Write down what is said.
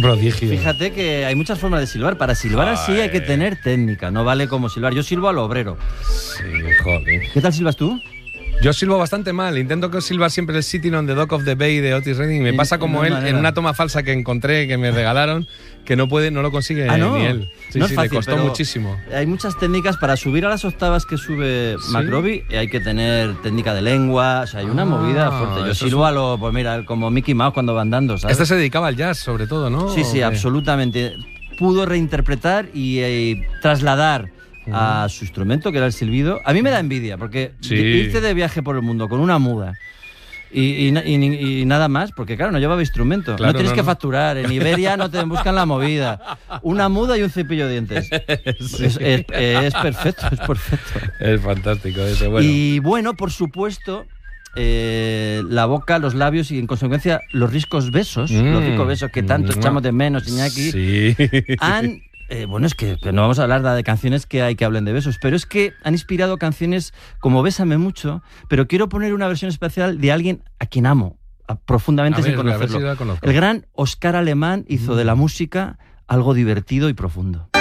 prodigio. Fíjate que hay muchas formas de silbar. Para silbar así hay que tener técnica, no vale como silbar. Yo silbo a lo obrero. Sí, joder. ¿Qué tal silbas tú? Yo silbo bastante mal, intento que silbar siempre el Sitting on the Dock of the Bay de Otis Redding. Me pasa como él en una toma falsa que encontré, que me regalaron, que no lo consigue ni él. Sí, no es fácil, le costó pero muchísimo. Hay muchas técnicas para subir a las octavas que sube McRobbie. Hay que tener técnica de lengua, o sea, hay una movida fuerte. Yo silbo a lo, pues mira, como Mickey Mouse cuando va andando, ¿sabes? Este se dedicaba al jazz, sobre todo, ¿no? Sí, absolutamente. Pudo reinterpretar y trasladar a su instrumento, que era el silbido. A mí me da envidia, porque irte de viaje por el mundo con una muda y nada más, porque claro, no llevaba instrumento. Claro, no tienes que facturar. En Iberia no te buscan la movida. Una muda y un cepillo de dientes. Es perfecto, es perfecto. Es fantástico ese, bueno. Y bueno, por supuesto, la boca, los labios y en consecuencia los ricos besos que tanto echamos de menos, Iñaki, han... bueno, es que no vamos a hablar de canciones que hay que hablen de besos, pero es que han inspirado canciones como Bésame mucho, pero quiero poner una versión especial de alguien a quien amo profundamente sin conocerlo. El gran Oscar Alemán hizo de la música algo divertido y profundo.